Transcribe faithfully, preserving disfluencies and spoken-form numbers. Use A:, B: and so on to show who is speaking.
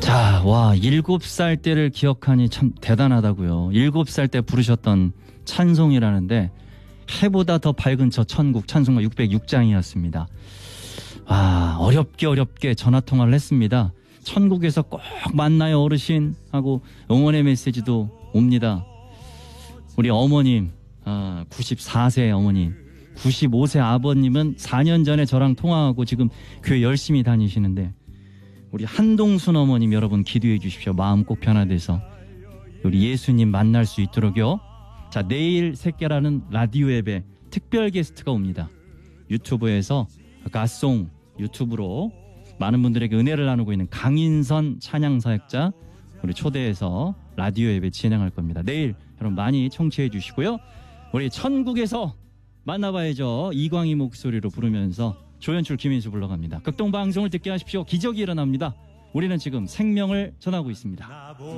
A: 자, 와, 일곱 살 때를 기억하니 참 대단하다고요. 일곱 살 때 부르셨던 찬송이라는데 해보다 더 밝은 저 천국 찬송가 육백육 장이었습니다. 와, 어렵게 어렵게 전화통화를 했습니다. 천국에서 꼭 만나요 어르신 하고 응원의 메시지도 옵니다. 우리 어머님, 아, 구십사 세 어머님, 구십오 세 아버님은 사 년 전에 저랑 통화하고 지금 교회 열심히 다니시는데 우리 한동순 어머님 여러분 기도해 주십시오. 마음 꼭 변화돼서 우리 예수님 만날 수 있도록요. 자, 내일 새끼라는 라디오 앱에 특별 게스트가 옵니다. 유튜브에서 가송 유튜브로 많은 분들에게 은혜를 나누고 있는 강인선 찬양사역자 우리 초대해서 라디오 앱에 진행할 겁니다. 내일 여러분 많이 청취해 주시고요. 우리 천국에서 만나봐야죠. 이광희 목소리로 부르면서 조연출 김인수 불러갑니다. 극동방송을 듣게 하십시오. 기적이 일어납니다. 우리는 지금 생명을 전하고 있습니다.